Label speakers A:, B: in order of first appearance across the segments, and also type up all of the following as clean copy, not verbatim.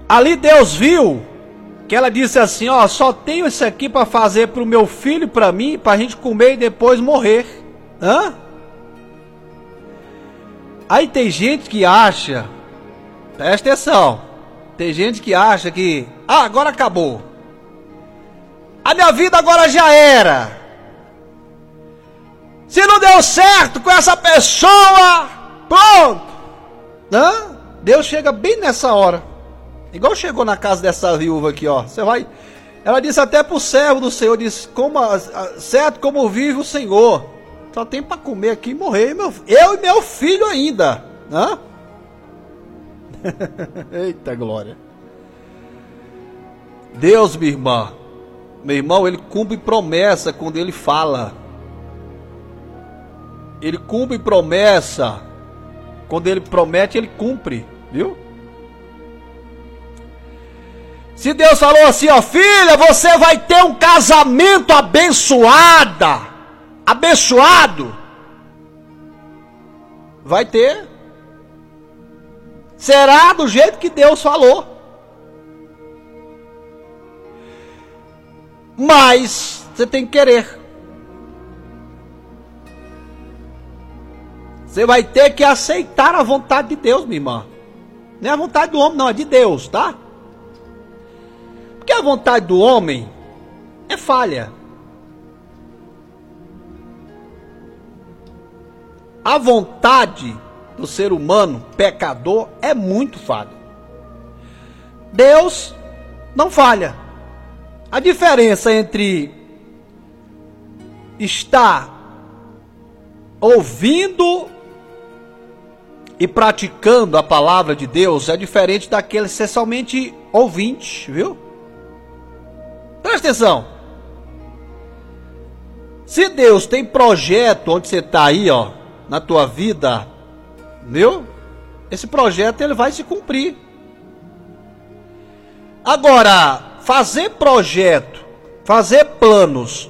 A: Ali Deus viu que ela disse assim, ó, só tenho isso aqui para fazer pro meu filho e para mim, pra gente comer e depois morrer. Hã? Aí tem gente que acha, presta atenção, tem gente que acha que, agora acabou. A minha vida agora já era. Se não deu certo com essa pessoa, pronto. Hã? Deus chega bem nessa hora. Igual chegou na casa dessa viúva aqui, ó. Você vai. Ela disse até pro servo do Senhor, disse, certo como vive o Senhor. Só tem para comer aqui e morrer, eu e meu filho ainda. Hã? Eita glória. Deus, minha irmã. Meu irmão, ele cumpre promessa quando ele fala. Ele cumpre promessa. Quando ele promete, ele cumpre. Viu? Se Deus falou assim, ó, filha, você vai ter um casamento abençoado, vai ter. Será do jeito que Deus falou. Mas você tem que querer. Você vai ter que aceitar a vontade de Deus, minha irmã. Não é a vontade do homem, não, é de Deus, tá? Porque a vontade do homem é falha. A vontade do ser humano, pecador, é muito falha. Deus não falha. A diferença entre estar ouvindo e praticando a palavra de Deus é diferente daquele ser somente ouvinte, viu? Presta atenção. Se Deus tem projeto onde você está aí, ó, na tua vida, viu? Esse projeto ele vai se cumprir. Agora, fazer projeto, fazer planos,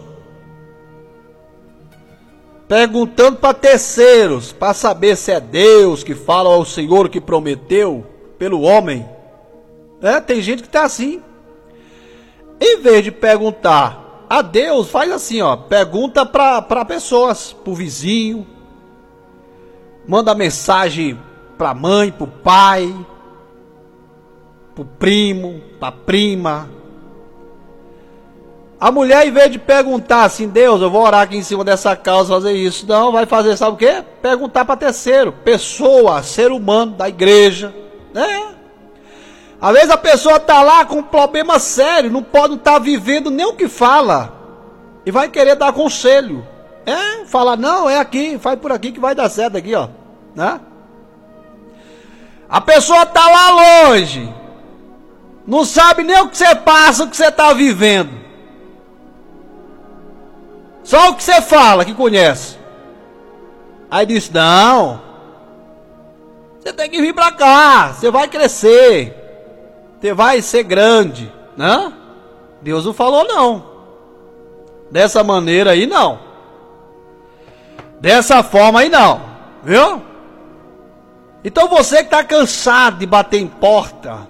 A: perguntando para terceiros, para saber se é Deus que fala ao Senhor que prometeu pelo homem. Tem gente que está assim. Em vez de perguntar a Deus, faz assim, ó, pergunta para pessoas, para o vizinho, manda mensagem para a mãe, para o pai, para o primo, para a prima. A mulher, em vez de perguntar assim, Deus, eu vou orar aqui em cima dessa causa, fazer isso, não, vai fazer, sabe o quê? Perguntar para terceiro, pessoa, ser humano da igreja, né? Às vezes a pessoa está lá com um problema sério, não pode estar vivendo nem o que fala, e vai querer dar conselho. Fala, não, é aqui, faz por aqui que vai dar certo aqui, ó. Né? A pessoa está lá longe, não sabe nem o que você passa, o que você está vivendo. Só o que você fala que conhece. Aí diz, não, você tem que vir para cá, você vai crescer. Você vai ser grande, né? Deus não falou não. Dessa maneira aí não. Dessa forma aí não, viu? Então você que está cansado de bater em porta,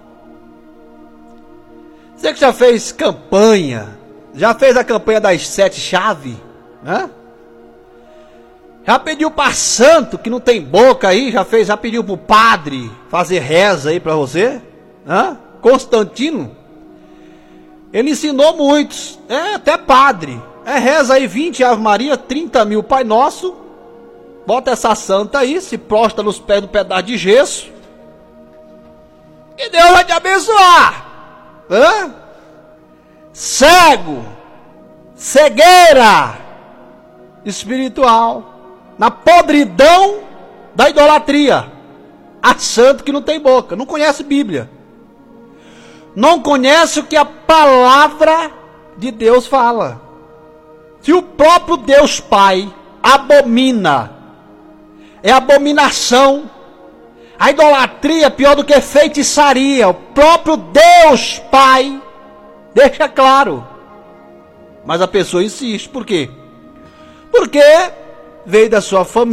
A: você que já fez campanha, já fez a campanha das 7 chaves, né? Já pediu para santo que não tem boca aí, já pediu para o padre fazer reza aí para você, né? Constantino, ele ensinou muitos, até padre, reza aí 20 Ave Maria, 30 mil Pai Nosso, bota essa santa aí, se prostra nos pés do pedaço de gesso, e Deus vai te abençoar. Cego, cegueira espiritual, na podridão da idolatria, a santo que não tem boca, não conhece Bíblia. Não conhece o que a palavra de Deus fala. Se o próprio Deus Pai abomina, é abominação. A idolatria é pior do que feitiçaria. O próprio Deus Pai deixa claro. Mas a pessoa insiste. Por quê? Porque veio da sua família.